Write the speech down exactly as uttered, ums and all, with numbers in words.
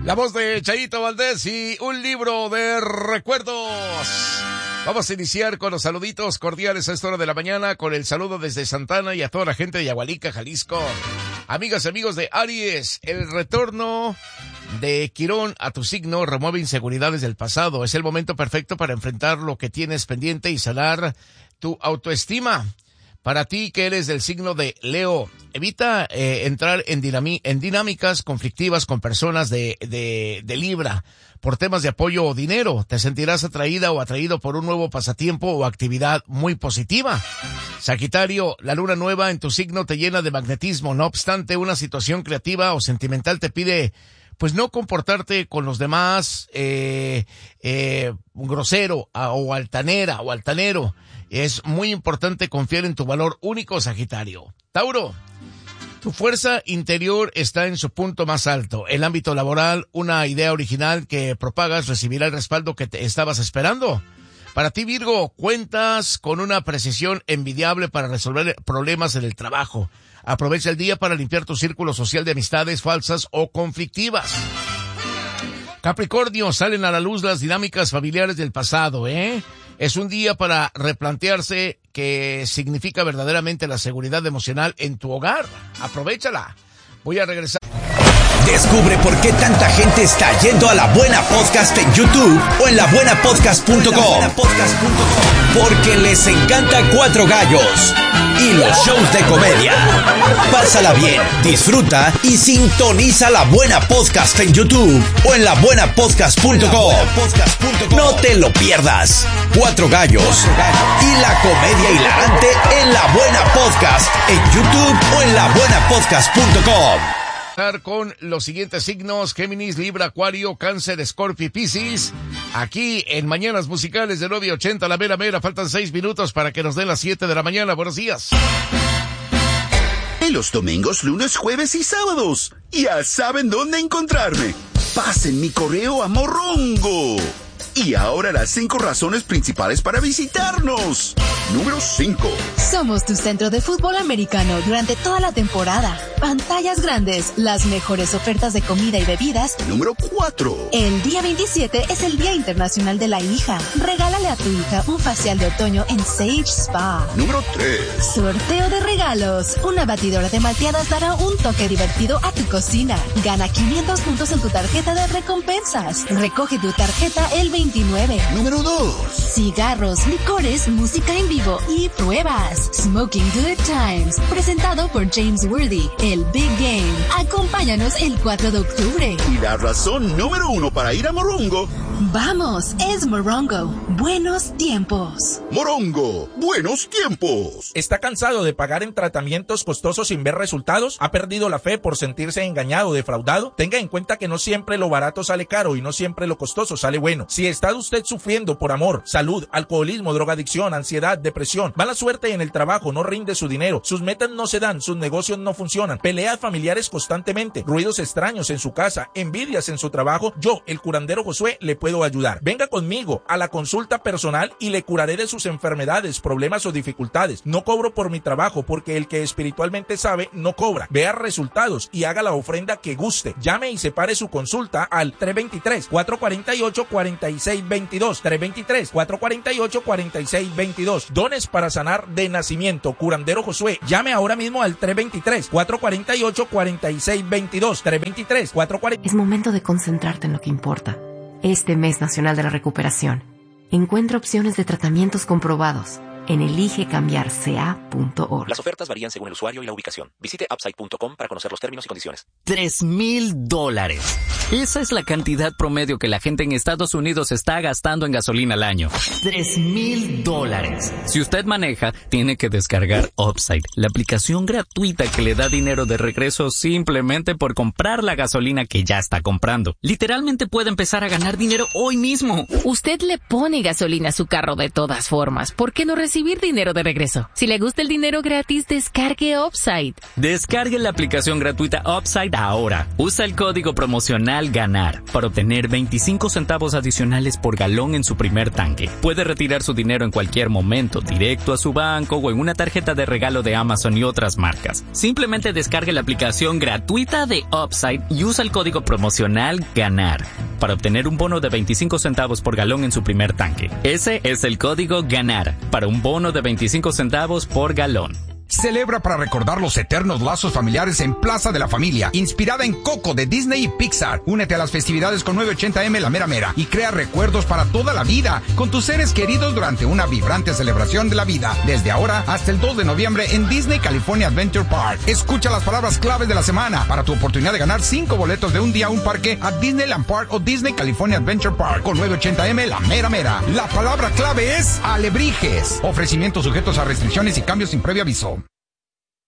La voz de Chayito Valdés y un libro de recuerdos. Vamos a iniciar con los saluditos cordiales a esta hora de la mañana, con el saludo desde Santana y a toda la gente de Yagualica, Jalisco. Amigas y amigos de Aries, el retorno de Quirón a tu signo remueve inseguridades del pasado. Es el momento perfecto para enfrentar lo que tienes pendiente y sanar tu autoestima. Para ti que eres del signo de Leo, evita eh, entrar en, dinami- en dinámicas conflictivas con personas de, de, de Libra por temas de apoyo o dinero. Te sentirás atraída o atraído por un nuevo pasatiempo o actividad muy positiva. Sagitario, la luna nueva en tu signo te llena de magnetismo. No obstante, una situación creativa o sentimental te pide pues no comportarte con los demás eh, eh, grosero a, o altanera o altanero. Es muy importante confiar en tu valor único, Sagitario. Tauro, tu fuerza interior está en su punto más alto. El ámbito laboral, una idea original que propagas recibirá el respaldo que te estabas esperando. Para ti, Virgo, cuentas con una precisión envidiable para resolver problemas en el trabajo. Aprovecha el día para limpiar tu círculo social de amistades falsas o conflictivas. Capricornio, salen a la luz las dinámicas familiares del pasado, ¿eh? Es un día para replantearse qué significa verdaderamente la seguridad emocional en tu hogar. Aprovéchala. Voy a regresar. Descubre por qué tanta gente está yendo a La Buena Podcast en YouTube o en la buena podcast punto com. Porque les encanta Cuatro Gallos y los shows de comedia. Pásala bien, disfruta y sintoniza La Buena Podcast en YouTube o en la buena podcast punto com. No te lo pierdas. Cuatro Gallos y la comedia hilarante en La Buena Podcast en YouTube o en la buena podcast punto com. Con los siguientes signos: Géminis, Libra, Acuario, Cáncer, Escorpio y Piscis. Aquí en Mañanas Musicales de nueve ochenta, la mera mera. Faltan seis minutos para que nos den las siete de la mañana. Buenos días. En los domingos, lunes, jueves y sábados. Ya saben dónde encontrarme. Pasen mi correo a Morongo. Y ahora las cinco razones principales para visitarnos. Número cinco. Somos tu centro de fútbol americano durante toda la temporada. Pantallas grandes, las mejores ofertas de comida y bebidas. Número cuatro. El día veintisiete es el Día Internacional de la Hija. Regálale a tu hija un facial de otoño en Sage Spa. Número tres. Sorteo de regalos. Una batidora de malteadas dará un toque divertido a tu cocina. Gana quinientos puntos en tu tarjeta de recompensas. Recoge tu tarjeta el veintinueve. Número dos. Cigarros, licores, música en vivo y pruebas. Smoking Good Times. Presentado por James Worthy. El Big Game. Acompáñanos el cuatro de octubre. Y la razón número uno para ir a Morongo. Vamos, es Morongo. Buenos tiempos. Morongo, buenos tiempos. ¿Está cansado de pagar en tratamientos costosos sin ver resultados? ¿Ha perdido la fe por sentirse engañado o defraudado? Tenga en cuenta que no siempre lo barato sale caro y no siempre lo costoso sale bueno. Si está usted sufriendo por amor, salud, alcoholismo, drogadicción, ansiedad, depresión, mala suerte en el trabajo, no rinde su dinero, sus metas no se dan, sus negocios no funcionan, peleas familiares constantemente, ruidos extraños en su casa, envidias en su trabajo, yo, el curandero Josué, le puedo ayudar. Venga conmigo a la consulta personal y le curaré de sus enfermedades, problemas o dificultades. No cobro por mi trabajo porque el que espiritualmente sabe no cobra. Vea resultados y haga la ofrenda que guste. Llame y separe su consulta al tres dos tres, cuatro cuatro ocho, cuatro seis dos dos, tres dos tres, cuatro cuatro ocho, cuatro seis dos dos. Dones para sanar de nacimiento. Curandero Josué. Llame ahora mismo al tres dos tres, cuatro cuatro ocho, cuatro seis dos dos, tres dos tres, cuatro cuatro. Es momento de concentrarte en lo que importa. Este mes nacional de la recuperación, encuentra opciones de tratamientos comprobados en elige cambiar c a punto org. Las ofertas varían según el usuario y la ubicación. Visite upside punto com para conocer los términos y condiciones. Tres mil dólares. Esa es la cantidad promedio que la gente en Estados Unidos está gastando en gasolina al año. Tres mil dólares. Si usted maneja, tiene que descargar Upside, la aplicación gratuita que le da dinero de regreso simplemente por comprar la gasolina que ya está comprando. Literalmente puede empezar a ganar dinero hoy mismo. Usted le pone gasolina a su carro de todas formas. ¿Por qué no recibir dinero de regreso? Si le gusta el dinero gratis, descargue Upside. Descargue la aplicación gratuita Upside ahora. Usa el código promocional promocional GANAR para obtener veinticinco centavos adicionales por galón en su primer tanque. Puede retirar su dinero en cualquier momento, directo a su banco o en una tarjeta de regalo de Amazon y otras marcas. Simplemente descargue la aplicación gratuita de Upside y usa el código promocional GANAR para obtener un bono de veinticinco centavos por galón en su primer tanque. Ese es el código GANAR para un bono de veinticinco centavos por galón. Celebra para recordar los eternos lazos familiares en Plaza de la Familia, inspirada en Coco de Disney y Pixar. Únete a las festividades con novecientos ochenta eme La Mera Mera y crea recuerdos para toda la vida con tus seres queridos durante una vibrante celebración de la vida. Desde ahora hasta el dos de noviembre en Disney California Adventure Park. Escucha las palabras claves de la semana para tu oportunidad de ganar cinco boletos de un día a un parque a Disneyland Park o Disney California Adventure Park con novecientos ochenta eme La Mera Mera. La palabra clave es alebrijes. Ofrecimientos sujetos a restricciones y cambios sin previo aviso.